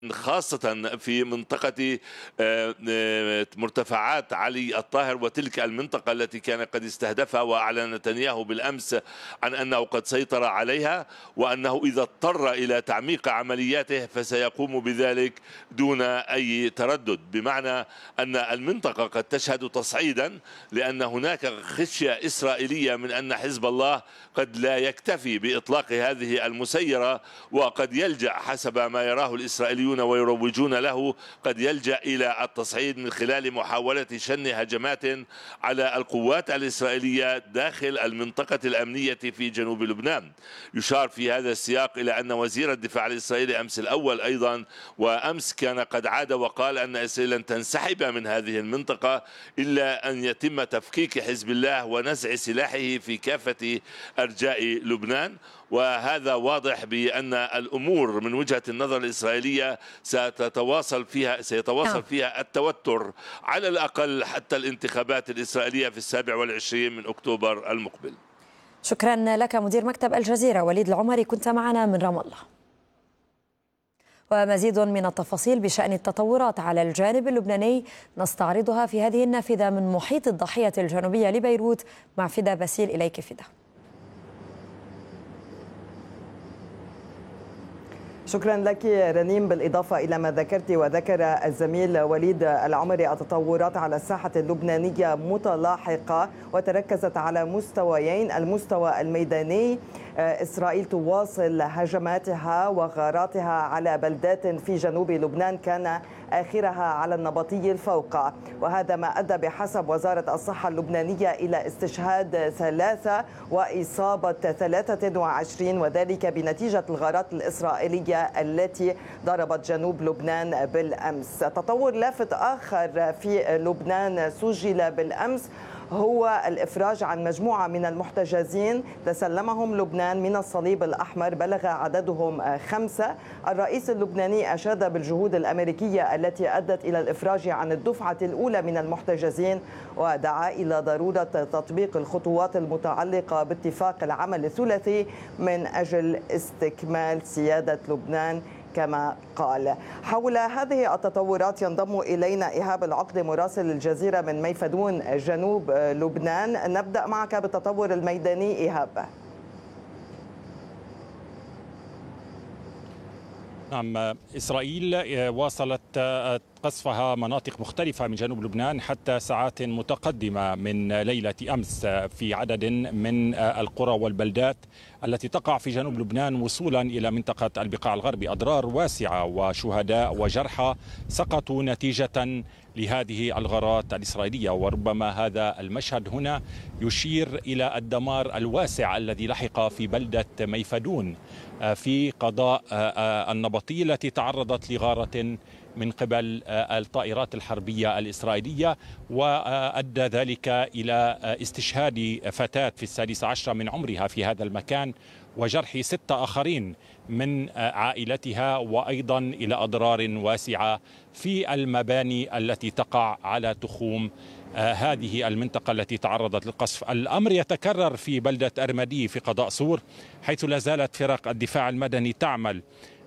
خاصة في منطقة مرتفعات علي الطاهر، وتلك المنطقة التي كان قد استهدفها وأعلن نتنياهو بالأمس عن أنه قد سيطر عليها، وأنه إذا اضطر إلى تعميق عملياته فسيقوم بذلك دون أي تردد، بمعنى أن المنطقة قد تشهد تصعيدا، لأن هناك خشية إسرائيلية من أن حزب الله قد لا يكتفي بإطلاق هذه المسيرة، وقد يلجأ حسب ما يراه الإسرائيليون ويروجون له، قد يلجأ إلى التصعيد من خلال محاولة شن هجمات على القوات الإسرائيلية داخل المنطقة الأمنية في جنوب لبنان. يشار في هذا السياق إلى أن وزير الدفاع الإسرائيلي أمس الأول أيضا وأمس كان قد عاد وقال أن إسرائيل لن تنسحب من هذه المنطقة إلا أن يتم تفكيك حزب الله ونزع سلاحه في كافة أرجاء لبنان. وهذا واضح بأن الأمور من وجهة النظر الإسرائيلية سيتواصل فيها التوتر على الأقل حتى الانتخابات الإسرائيلية في 27 من أكتوبر المقبل. شكرا لك مدير مكتب الجزيرة وليد العمري، كنت معنا من رام الله. ومزيد من التفاصيل بشأن التطورات على الجانب اللبناني نستعرضها في هذه النافذة من محيط الضاحية الجنوبية لبيروت مع فدا باسيل. إليك فدا. شكرا لك رنيم. بالإضافة إلى ما ذكرت وذكر الزميل وليد العمري، التطورات على الساحة اللبنانية متلاحقة وتركزت على مستويين: المستوى الميداني، إسرائيل تواصل هجماتها وغاراتها على بلدات في جنوب لبنان كان آخرها على النبطي الفوقع، وهذا ما أدى بحسب وزارة الصحة اللبنانية إلى استشهاد 3 وإصابة 23، وذلك بنتيجة الغارات الإسرائيلية التي ضربت جنوب لبنان بالأمس. تطور لافت آخر في لبنان سجل بالأمس هو الإفراج عن مجموعة من المحتجزين تسلمهم لبنان من الصليب الأحمر، بلغ عددهم 5. الرئيس اللبناني أشاد بالجهود الأمريكية التي أدت إلى الإفراج عن الدفعة الأولى من المحتجزين، ودعا إلى ضرورة تطبيق الخطوات المتعلقة باتفاق العمل الثلاثي من أجل استكمال سيادة لبنان كما قال. حول هذه التطورات ينضم إلينا إيهاب العقد مراسل الجزيرة من ميفدون جنوب لبنان. نبدأ معك بالتطور الميداني إيهاب. نعم، إسرائيل واصلت قصفها مناطق مختلفة من جنوب لبنان حتى ساعات متقدمة من ليلة أمس في عدد من القرى والبلدات التي تقع في جنوب لبنان وصولا إلى منطقة البقاع الغربي. أضرار واسعة وشهداء وجرحى سقطوا نتيجة لهذه الغارات الإسرائيلية، وربما هذا المشهد هنا يشير إلى الدمار الواسع الذي لحق في بلدة ميفدون في قضاء النبطي التي تعرضت لغارة من قبل الطائرات الحربية الإسرائيلية، وأدى ذلك إلى استشهاد فتاة في 16 من عمرها في هذا المكان وجرح 6 آخرين من عائلتها، وأيضا إلى أضرار واسعة في المباني التي تقع على تخوم هذه المنطقة التي تعرضت للقصف. الأمر يتكرر في بلدة أرمدي في قضاء صور، حيث لا زالت فرق الدفاع المدني تعمل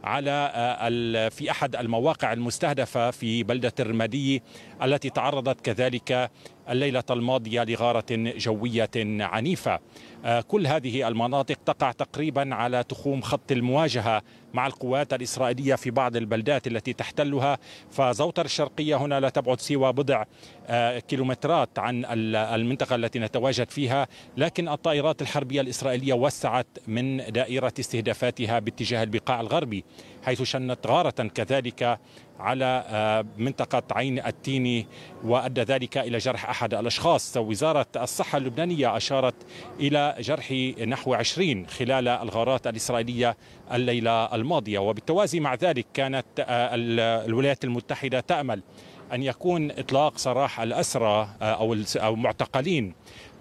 في أحد المواقع المستهدفة في بلدة الرمادي التي تعرضت كذلك الليلة الماضية لغارة جوية عنيفة. كل هذه المناطق تقع تقريبا على تخوم خط المواجهة مع القوات الإسرائيلية في بعض البلدات التي تحتلها، فزوطر الشرقية هنا لا تبعد سوى بضع كيلومترات عن المنطقة التي نتواجد فيها، لكن الطائرات الحربية الإسرائيلية وسعت من دائرة استهدافاتها باتجاه البقاع الغربي، حيث شنت غارة كذلك على منطقة عين التيني وأدى ذلك إلى جرح أحد الأشخاص. وزارة الصحة اللبنانية أشارت إلى جرح نحو 20 خلال الغارات الإسرائيلية الليلة الماضية. وبالتوازي مع ذلك كانت الولايات المتحدة تأمل أن يكون إطلاق سراح الأسرى أو معتقلين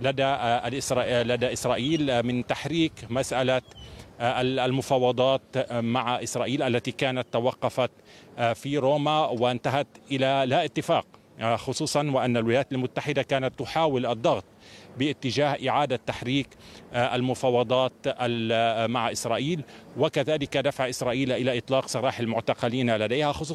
لدى إسرائيل من تحريك مسألة المفاوضات مع إسرائيل التي كانت توقفت في روما وانتهت إلى لا اتفاق خصوصا وأن الولايات المتحدة كانت تحاول الضغط باتجاه إعادة تحريك المفاوضات مع إسرائيل، وكذلك دفع إسرائيل إلى إطلاق سراح المعتقلين لديها، خصوصا